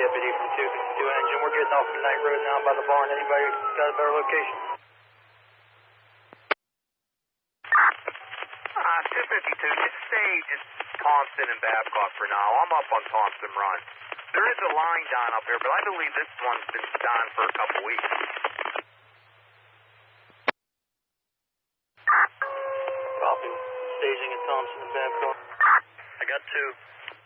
deputy from 252 engine. We're getting off the night road now by the barn. Anybody got a better location? 252, just stay just Thompson and Babcock for now. I'm up on Thompson Run. There is a line down up here, but I believe this one's been down for a couple weeks. Copy. Staging at Thompson and Babcock. I got 2.